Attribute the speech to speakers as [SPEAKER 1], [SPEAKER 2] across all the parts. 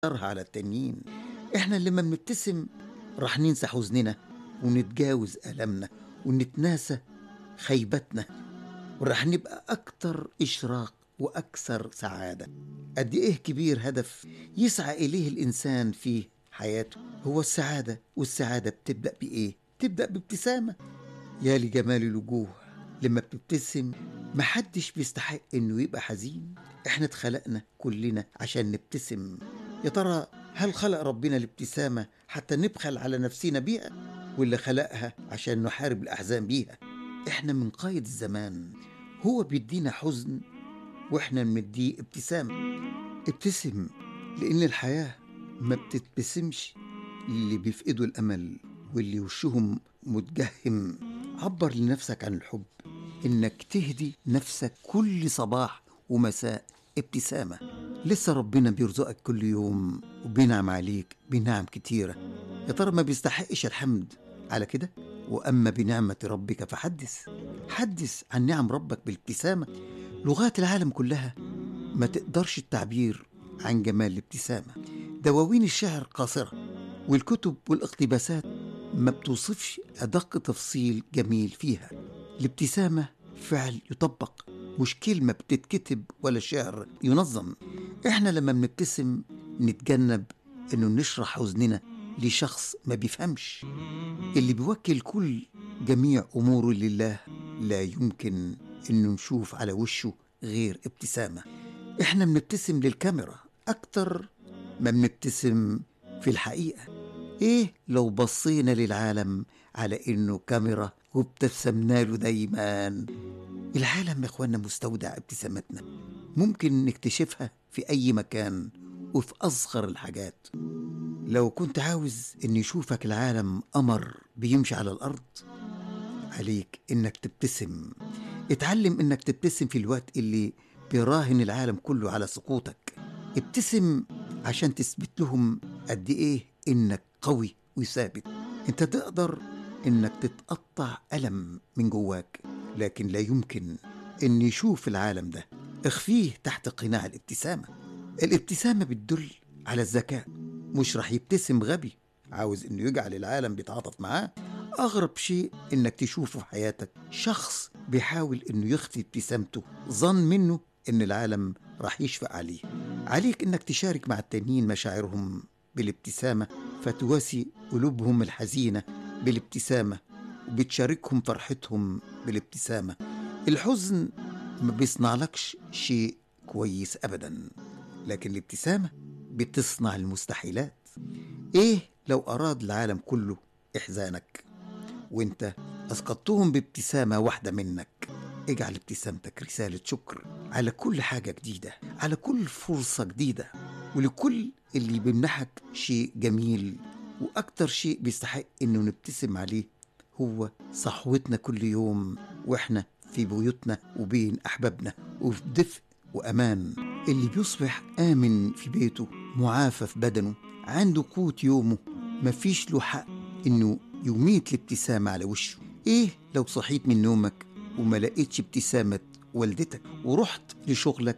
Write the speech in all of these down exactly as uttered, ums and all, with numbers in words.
[SPEAKER 1] نأثرها على التانيين. احنا لما بنبتسم راح ننسى حزننا ونتجاوز ألمنا ونتناسى خيبتنا، وراح نبقى أكتر إشراق وأكثر سعادة. قد إيه كبير هدف يسعى إليه الإنسان في حياته هو السعادة. والسعادة بتبدأ بإيه؟ تبدأ بابتسامة. يا لجمال الوجوه لما بتبتسم. محدش بيستحق إنه يبقى حزين. إحنا اتخلقنا كلنا عشان نبتسم. يا ترى هل خلق ربنا الابتسامة حتى نبخل على نفسنا بيها، ولا خلقها عشان نحارب الأحزان بيها؟ إحنا من قيد الزمان هو بيدينا حزن وإحنا بنديه ابتسامة. ابتسم، لأن الحياة ما بتتبسمش اللي بيفقدوا الأمل واللي وشهم متجهم. عبر لنفسك عن الحب، إنك تهدي نفسك كل صباح ومساء ابتسامة. لسه ربنا بيرزقك كل يوم وبينعم عليك بنعم كتيرة. يا ترى ما بيستحقش الحمد على كده؟ وأما بنعمة ربك فحدث. حدث عن نعم ربك بالابتسامة. لغات العالم كلها ما تقدرش التعبير عن جمال الابتسامة. دواوين الشعر قاصرة، والكتب والاقتباسات ما بتوصفش أدق تفصيل جميل فيها. الابتسامة فعل يطبق، مش كلمة بتتكتب ولا شعر ينظم. احنا لما بنبتسم نتجنب انه نشرح حزننا لشخص ما بيفهمش. اللي بيوكل كل جميع أموره لله لا يمكن انه نشوف على وشه غير ابتسامة. احنا بنبتسم للكاميرا اكتر ما بنبتسم في الحقيقة. ايه لو بصينا للعالم على انه كاميرا وابتسمنا له دايما؟ العالم يا اخوانا مستودع ابتساماتنا، ممكن نكتشفها في اي مكان وفي اصغر الحاجات. لو كنت عاوز ان يشوفك العالم قمر بيمشي على الارض، عليك انك تبتسم. اتعلم انك تبتسم في الوقت اللي بيراهن العالم كله على سقوطك. ابتسم عشان تثبت لهم قد ايه انك قوي وثابت. انت تقدر انك تتقطع ألم من جواك، لكن لا يمكن ان يشوف العالم ده. اخفيه تحت قناع الابتسامة. الابتسامة بتدل على الذكاء. مش رح يبتسم غبي عاوز انه يجعل العالم بيتعاطف معاه. اغرب شيء انك تشوفه في حياتك شخص بيحاول انه يخفي ابتسامته، ظن منه ان العالم رح يشفق عليه. عليك انك تشارك مع التانيين مشاعرهم بالابتسامة، فتواسي قلوبهم الحزينة بالابتسامة، وبتشاركهم فرحتهم بالابتسامة. الحزن ما بيصنع لكش شيء كويس أبدا، لكن الابتسامة بتصنع المستحيلات. إيه لو أراد العالم كله إحزانك وإنت أسقطتهم بابتسامة واحدة منك؟ اجعل ابتسامتك رسالة شكر على كل حاجة جديدة، على كل فرصة جديدة، ولكل اللي بيمنحك شيء جميل. وأكتر شيء بيستحق إنه نبتسم عليه هو صحوتنا كل يوم وإحنا في بيوتنا وبين أحبابنا وفي دفء وأمان. اللي بيصبح آمن في بيته، معافى في بدنه، عنده قوت يومه، مفيش له حق إنه يميت الابتسامة على وشه. إيه لو صحيت من نومك وما لقيتش ابتسامة والدتك، ورحت لشغلك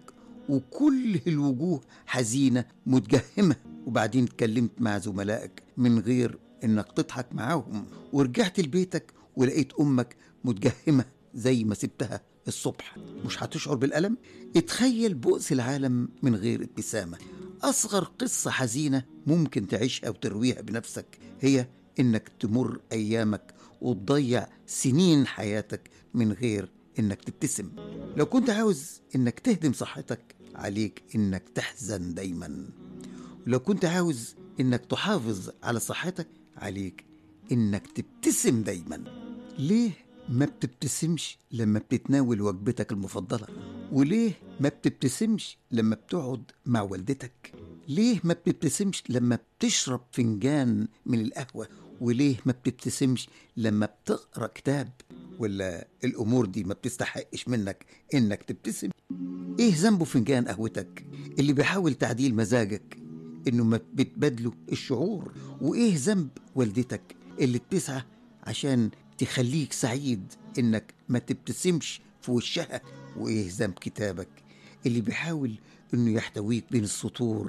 [SPEAKER 1] وكل الوجوه حزينة متجهمة، وبعدين اتكلمت مع زملائك من غير انك تضحك معاهم، ورجعت لبيتك ولقيت امك متجهمة زي ما سبتها الصبح؟ مش هتشعر بالألم؟ اتخيل بؤس العالم من غير ابتسامة. أصغر قصة حزينة ممكن تعيشها وترويها بنفسك هي إنك تمر أيامك وتضيع سنين حياتك من غير إنك تبتسم. لو كنت عاوز إنك تهدم صحتك، عليك إنك تحزن دايما. ولو كنت عاوز إنك تحافظ على صحتك، عليك إنك تبتسم دايما. ليه ما بتبتسمش لما بتتناول وجبتك المفضلة؟ وليه ما بتبتسمش لما بتقعد مع والدتك؟ ليه ما بتبتسمش لما بتشرب فنجان من القهوة؟ وليه ما بتبتسمش لما بتقرأ كتاب؟ ولا الأمور دي ما بتستحقش منك إنك تبتسم؟ إيه ذنبه فنجان قهوتك اللي بيحاول تعديل مزاجك إنه ما بتبادله الشعور؟ وإيه ذنب والدتك اللي بتسعى عشان تخليك سعيد إنك ما تبتسمش في وشها؟ وإيه ذنب كتابك اللي بيحاول إنه يحتويك بين السطور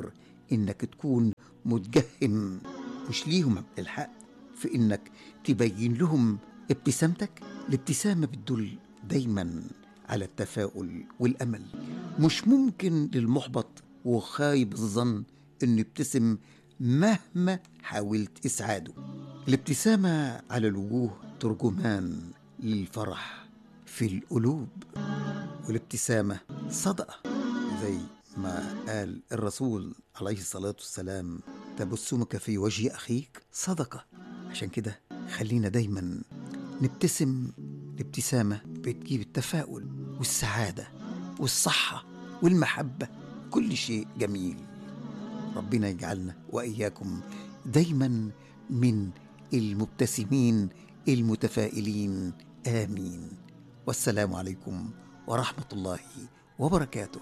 [SPEAKER 1] إنك تكون متجهم، مش ليهم الحق في إنك تبين لهم ابتسامتك. الابتسامة بتدل دايما على التفاؤل والأمل. مش ممكن للمحبط وخايب الظن إنه يبتسم مهما حاولت إسعاده. الابتسامة على الوجوه ترجمان للفرح في القلوب، والابتسامة صدقة زي ما قال الرسول عليه الصلاة والسلام: تبسمك في وجه أخيك صدقة. عشان كده خلينا دايما نبتسم. الابتسامة بتجيب التفاؤل والسعادة والصحة والمحبة، كل شيء جميل. ربنا يجعلنا وإياكم دايما من المبتسمين المتفائلين، آمين. والسلام عليكم ورحمة الله وبركاته.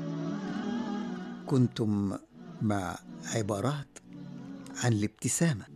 [SPEAKER 1] كنتم مع عبارات عن الابتسامة